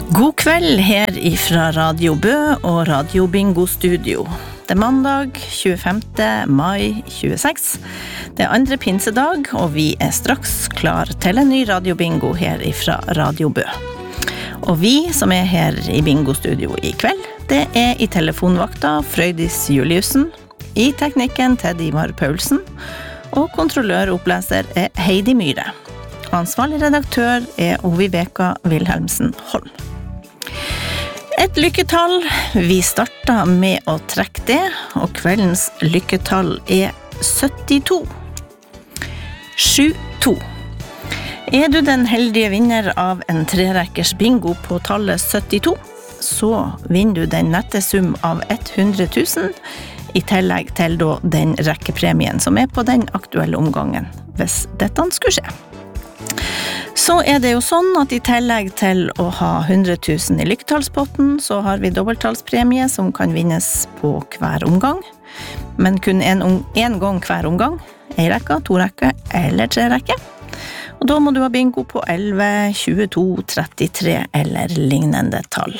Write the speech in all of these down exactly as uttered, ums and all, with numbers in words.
God kveld her ifra Radio Bø og Radio Bingo Studio. Det er mandag tjuefemte mai tjueseks. Det er andre pinsedag, og vi er straks klar til en ny Radio Bingo her ifra Radio Bø. Og vi som er her i Bingo Studio i kveld, det er i telefonvakta Frøydis Juliussen, i teknikken Ted Ivar Paulsen, og kontrolløroppleser er Heidi Myhre. Ansvarlig redaktør er Oviveka Wilhelmsen Holm. Et lykketall, vi starter med å trekke det, og kveldens lykketall er syttito. sju to. Er du den heldige vinner av en trerekkers bingo på tallet syttito, så vinner du den nette sum av hundre tusen, i tillegg til da den rekkepremien som er på den aktuelle omgangen, hvis dette skulle skje. Så er det jo sånn at i tillegg til å ha hundre tusen i lykketallspotten, så har vi dobbelttalspremie som kan vinnes på hver omgang, men kun en, en gang hver omgang, en rekke, to rekke eller tre rekke. Og da må du ha bingo på elleve, tjueto, trettitre eller lignende tall.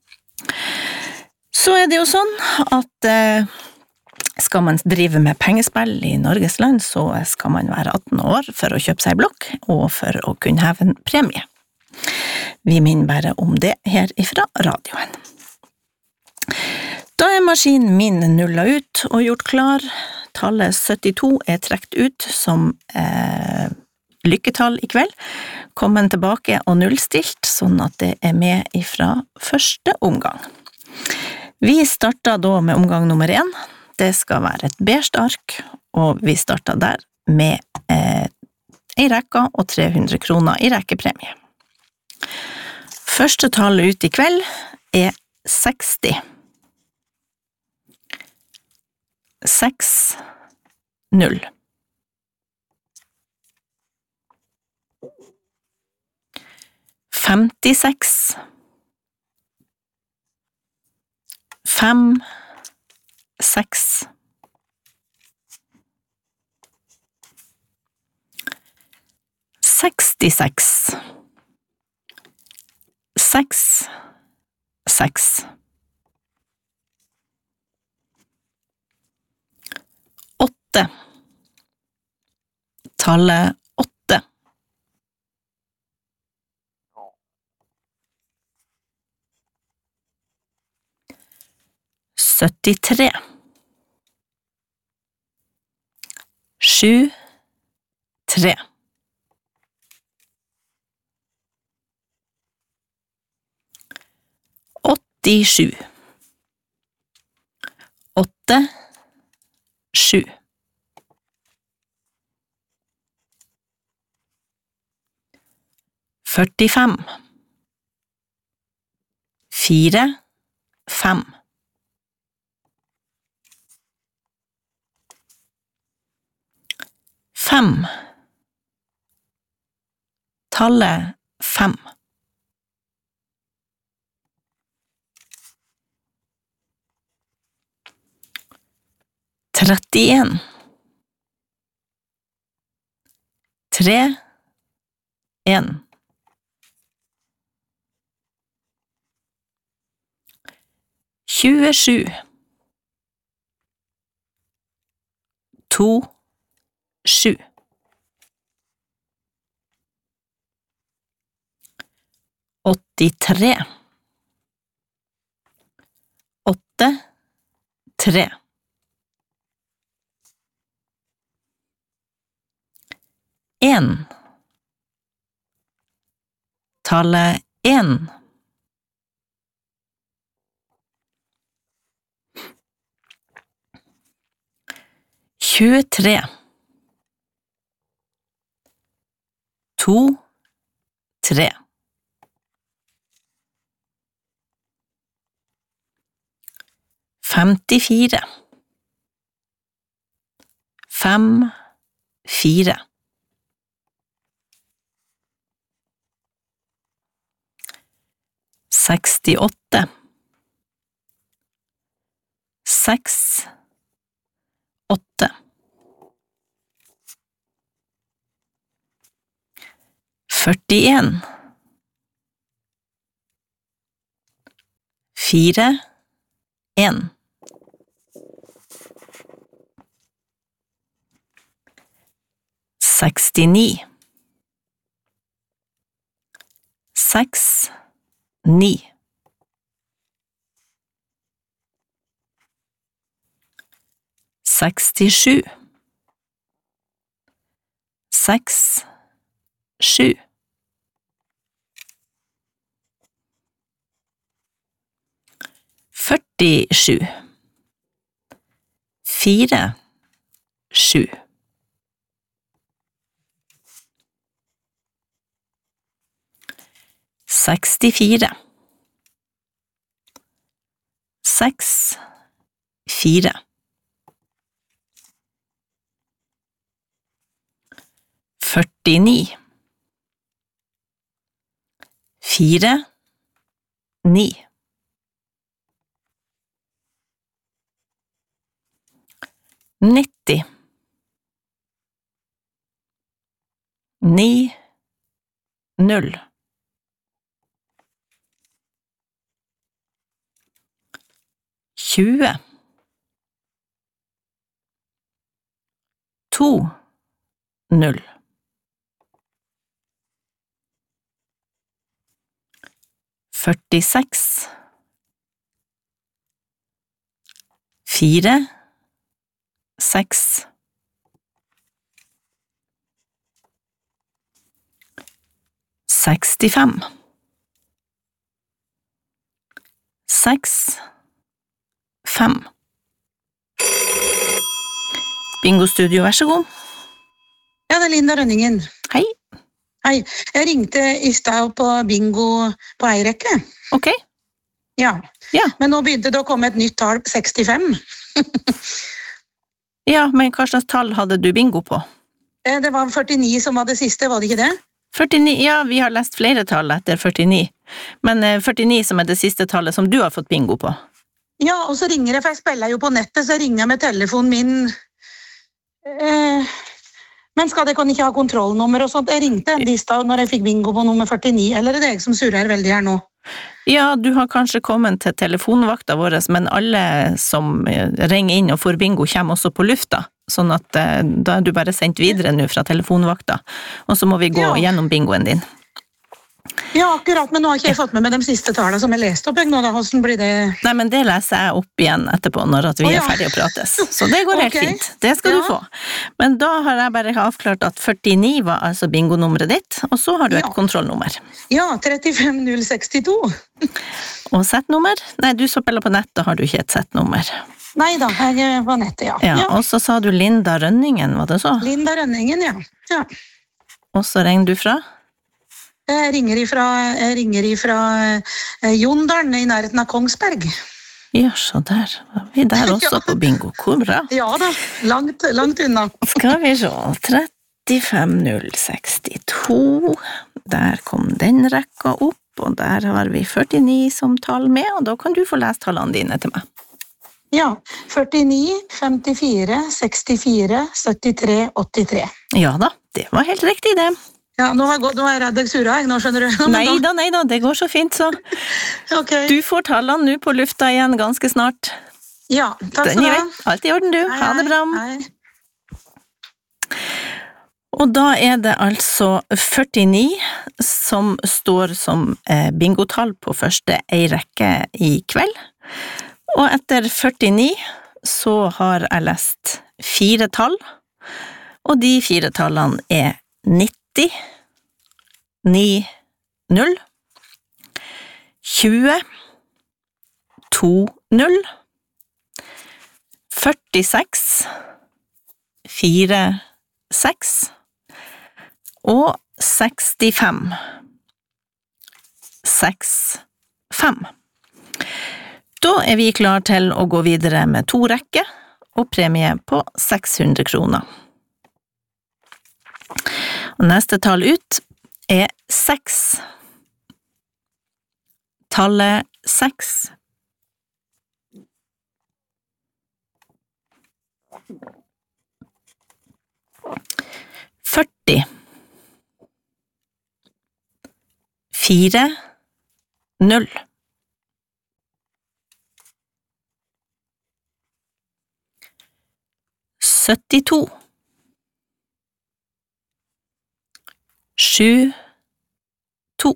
Så er det jo sånn at eh, skal man drive med pengespill i Norges land, så skal man være atten år for å kjøpe seg blokk, og for å kunne heve en premie. Vi minner bare om det her ifra radioen. Da er maskinen min nullet ut og gjort klar. Tallet syttito er trekt ut som eh, lykketall i kveld. Kommer tilbake og nullstilt, sånn at det er med ifra første omgang. Vi starter da med omgang nummer én. Det skal være et beige ark, og vi starter der med eh, en rekke og tre hundre kroner i rekkepremie. Første tallet ut i kveld er seksti. seks null. femtiseks. fem seks. sekstiseks. seks seks. åtte. Tallet åtte. syttitre. sju tre. åttisju. åtte sju. førtifem. fire fem. Fem. Tallet fem. trettien. Tre. En. Tjuesju. To. Sju. åttitre. Åtte. Tre. En. Tallet en. Tjuetre. To, tre. Femtifire. Fem, fire. Sekstiåtte. Seks, åtte. førtien. fire, en. sekstini. Seks, ni. Sekstisju. Seks, sju. Førtisju. Fire, sju. Sekstifire. Seks, fire. Førtini. Fire, ni. Nitti. Ni, null. Tjue. To, null. Førtiseks. Fire, seks. Sekstifem. Seks, fem. Bingo Studio, vær så god. Ja, det er Linda Rønningen. Hei. Hei, jeg ringte i stad på bingo på ei rekke. Ok. Ja. Ja. Men nå begynte det å komme et nytt tall, sekstifem. Ja, men hva slags tall hadde du bingo på? Eh, Det var førtini som var det siste, var det ikke det? førtini, ja, vi har lest flere tall etter førtini. Men eh, førtini som er det siste tallet som du har fått bingo på. Ja, og så ringer jeg, for jeg spiller jo på nettet, så ringer jeg med telefonen min. Eh, men skal dere ikke ha kontrollnummer og sånt? Jeg ringte en lista når jeg fikk bingo på nummer førtini, eller er det jeg som surrer veldig her nå? Ja, du har kanskje kommet til telefonvakta vår, men alle som eh, ringer inn og får bingo kommer også på lufta, sånn at eh, da er du bare sendt videre nå fra telefonvakta, og så må vi gå Ja. gjennom bingoen din. Ja, akkurat, men nå har ikke jeg fått med med de siste tallene som jeg leste opp. Jeg, nå, da, hvordan blir det? Nei, men det leser jeg opp igjen etterpå når at vi Å, ja. er ferdige å prates, så det går helt Ok. fint. Det skal Ja. du få. Men da har jeg bare avklart at førtini var altså bingonummeret ditt, og så har du et Ja. kontrollnummer. Ja, trettifem null sekstito. Og settnummer? Nei, du som spiller på nett, da har du ikke et settnummer. Nei da, jeg er på nettet, ja. Ja, og så sa du Linda Rønningen, var det så? Linda Rønningen, ja. ja. Og så ringer du fra? Jeg ringer ifra, jeg ringer ifra eh, Jondalen i nærheten av Kongsberg. Ja, så der var vi der også Ja. på bingo. Hvor bra. Ja da, langt, langt unna. Skal vi se, trettifem null sekstito, der kom den rekka opp, og der har vi førtini som tall med, og da kan du få lese tallene dine til meg. Ja, førtini, femtifire, sekstifire, syttitre, åttitre. Ja da, det var helt riktig det. Ja, nå er jeg, gått- nå er jeg redd jeg surra, jeg, nå skjønner du. Men Nei da, nei da, det går så fint så. Ok, Du får tallene nå på lufta igjen ganske snart. ja, takk Den skal du er ha. greit. Alt i orden du. Hei, Ha det bra. hei, hei. Og da er det altså førtini som står som eh, bingotall på første ei rekke i kveld. Og etter førtini så har jeg lest fire tall, og de fire tallene er nitti, ni, null, tjue, to, null, førtiseks, fire, seks, og sekstifem, seks, fem. Da er vi klar til å gå videre med to rekker og premie på seks hundre kroner. Og neste tall ut er seks. Tallet seks. Førti. Fire, null. syttito, sju, to,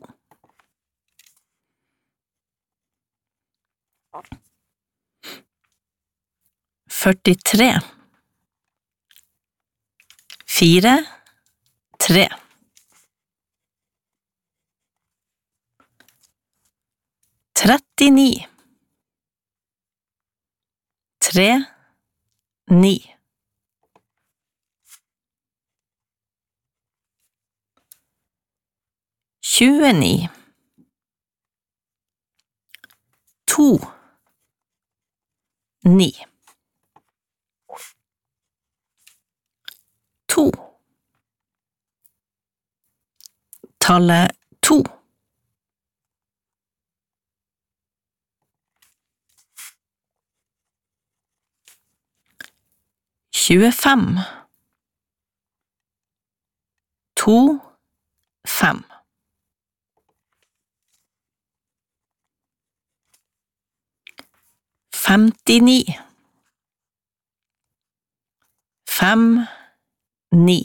førtitre, fire, tre, trettini, tre, ni, tjueni, to, ni, to, tallet to, tjuefem, to, fem, femtini, fem, ni,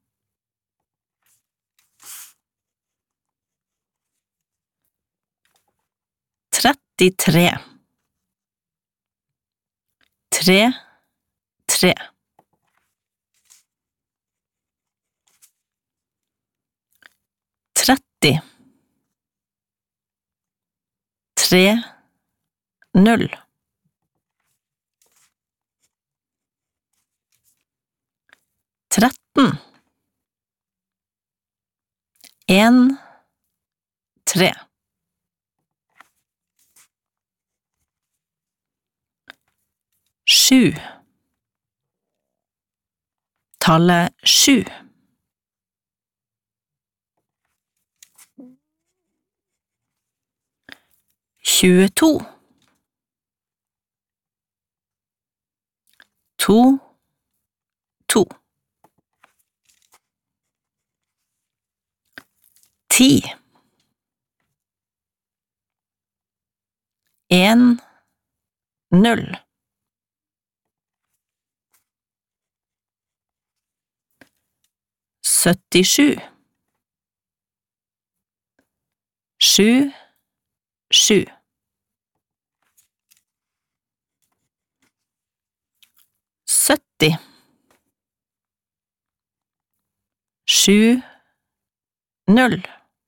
trettitre, tre, tre, tretti, tre, null, tretten, en, tre, sju, tallet sju, tjueto, to, to, ti, en, null, syttisju, sju, sju, sytti, sju, null,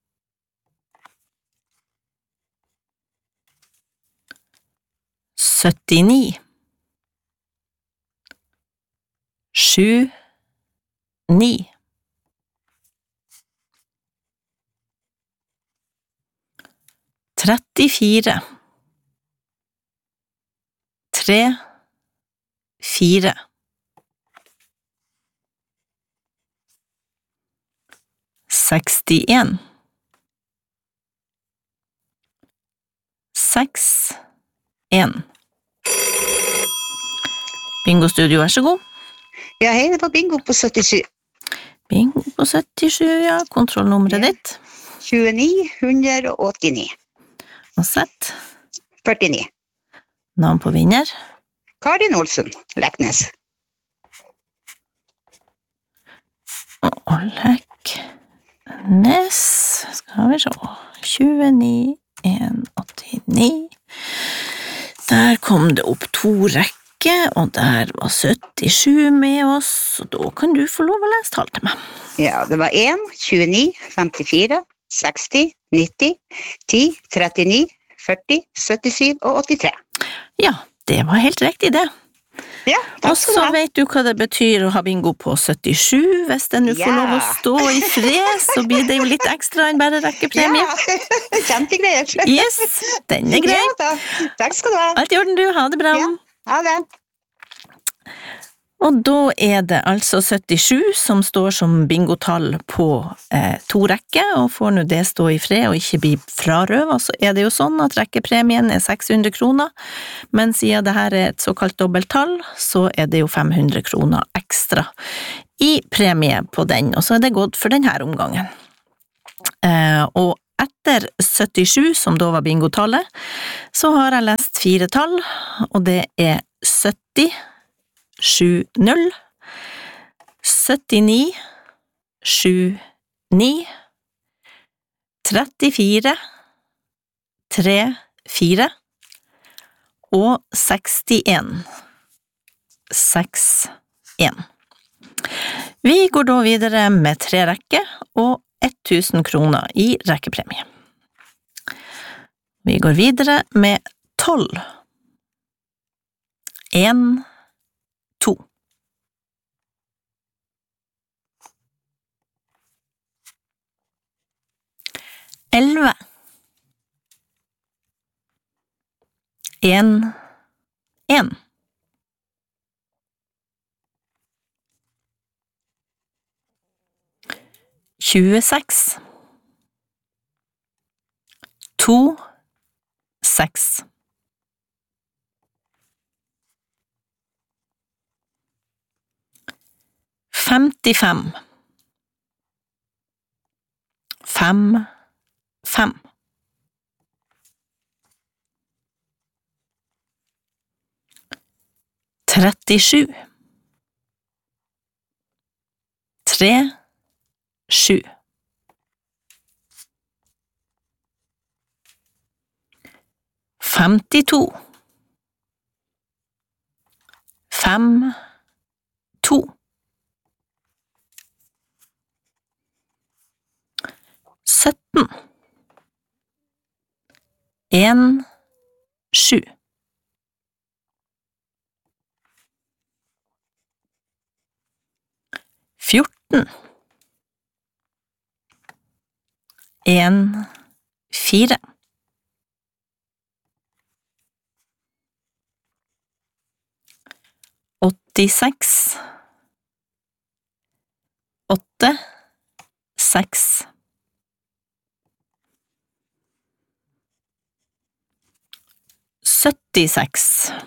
syttini, sju, ni, trettifire, tre, fire, sekstien, seks, en. Bingo Studio, vær så god. Ja, hei, det var bingo på syttisju. Bingo på syttisju, ja. Kontrollnummeret ditt. tjueni, hundre og åttini. Og sett. førtini. Navn på vinner. Karin Olsen, Leknes. Og Leknes. Skal vi se. tjueni, en, åttini. Der kom det opp to rekker, og der var syttisju med oss, og da kan du få lov å lese tall til meg. Ja, det var en, tjueni, femtifire, seksti, nitti, ti, trettini, førti, syttisju og åttitre. Ja, det var helt riktig det. Ja, og så vet du hva det betyr å ha bingo på syttisju. Hvis den nu får Ja. lov å stå i fred, så blir det jo litt ekstra enn bare rekkepremie. Ja, kjempegreier. Yes, den er grei. Ja, da. Takk skal du ha. Alt i orden du, ha det bra. Ja. Ha det. Og da er det altså syttisju som står som bingotall på eh, to rekker, og får nå det stå i fred og ikke bli frarøvet, så er det jo sånn at rekkepremien er seks hundre kroner, men siden det her er et såkalt dobbelttall, så er det jo fem hundre kroner ekstra i premie på den, og så er det gått for denne omgangen. Eh, og etter syttisju, som da var bingotallet, så har jeg lest fire tall, og det er sytti, sju, null, syttini, sju, ni, trettifire, tre, fire og sekstien, seks, en. Vi går da videre med tre rekker og tusen kroner i rekkepremie. Vi går videre med tolv. En, to. Elve. En, en. Tjueseks. To, seks. Femtifem. Fem, fem. Trettisju. Tre, sju. Femtito. Fem, to. Sytten. En, sju. Fjorten. En, fire. Åttiseks. Åtte, seks. Syttiseks.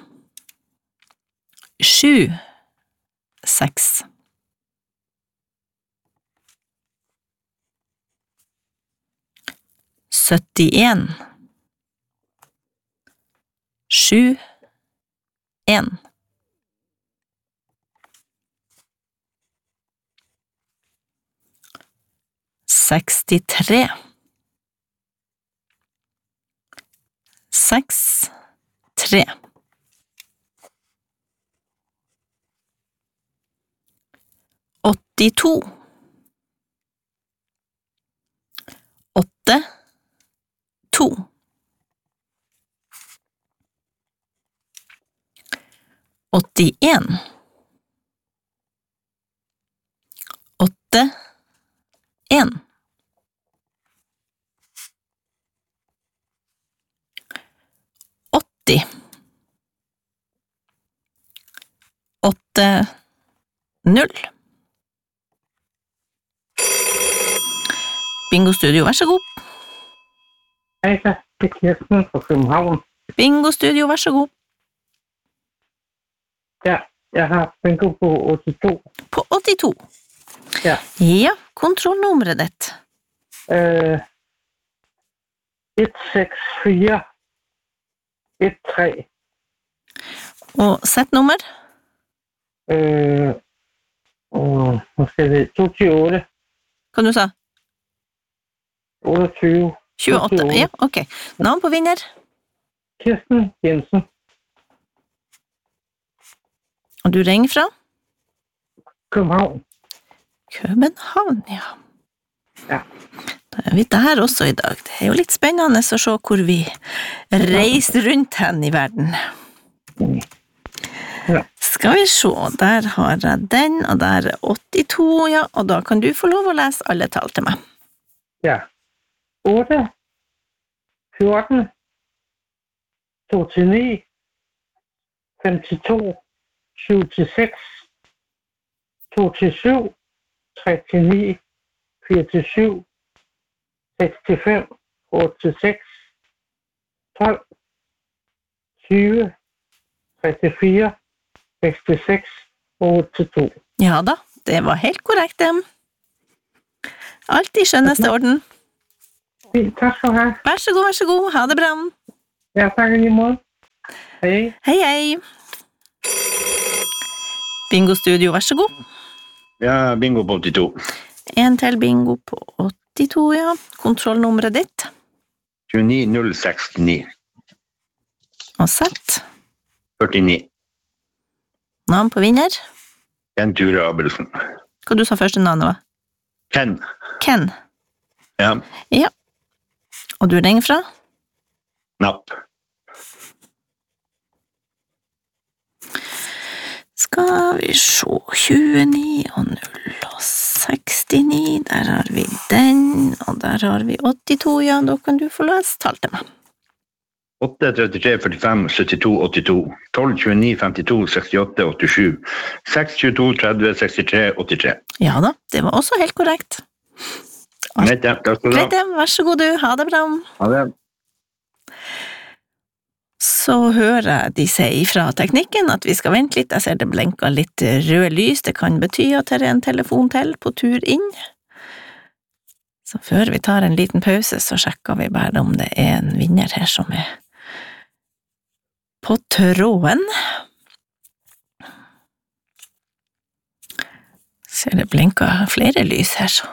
Sju, seks. Syttien. Sju, en. Sekstitre. Seks, tre. Åttito. Åtte, to. Åttien. Åtte, en. Åtti. Åtte, null. Bingo Studio, vær så god. Hej, det er Kirsten fra København. Bingo Studio, vær så god. Ja, jeg har bingo på åttito. På åttito. Ja. Ja, kontrollnummeret ditt. Øh, et seks fire et tre. Og settnummer? Øh, øh, nu skal det toogtyve. Hva du sa? otteogtyve. tjueåtte, ja, ok. Navn på vinner? Kirsten Jensen. Og du ringer fra? København. København, ja. Ja. Da er vi der også i dag. Det er jo litt spennende å se hvor vi reiser rundt hen i verden. Ja. Skal vi se, der har jeg den, og der er åttito, ja, og da kan du få lov å lese alle tall til meg. Ja. otte, fjorten, toogtyve, femtito, syvogtres, toogtyve, treogtyve, fireogtyve, seksogfem, otteogtres, tolv, tyve, trettifire, sekstiseks og åttito. Ja da, det var helt korrekt, det. Alt i skjønneste orden. Fint, takk skal du ha. Vær så god, vær så god. Ha det bra. Ja, takk i måte. Hei. Hei, hei. Bingo Studio, vær så god. Ja, bingo på åttito. En til bingo på åttito, ja. Kontrollnummeret ditt. tjueni null sekstini. Og sett. førtini. Navn på vinner. Ken Ture Abelsen. Hva du sa første navnet var? Ken. Ken. Ja. Ja. Og du ringer fra? Napp. Skal vi se, tjueni og null og sekstini, der har vi den, og der har vi åttito, ja, da kan du få lese tall til meg. åtte trettitre førtifem syttito åttito. tolv tjueni femtito sekstiåtte åttisju. seks tjueto tretti sekstitre åttitre. Ja da, det var også helt korrekt. Greit, ja. Takk skal du ha. Greit, ja, vær så god du, ha det bra. Ha det. Så hører jeg de si ifra teknikken at vi skal vente litt, jeg ser det blenker litt rød lys, det kan bety at det er en telefon til på tur inn. Så før vi tar en liten pause, så sjekker vi bare om det er en vinner her som er på tråden. Ser det blenker flere lys her, så.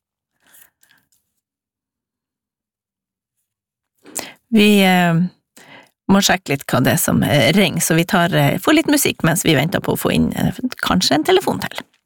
Vi eh, må sjekke litt hva det er som ringer, så vi tar, får litt musikk mens vi venter på å få inn eh, kanskje en telefon til.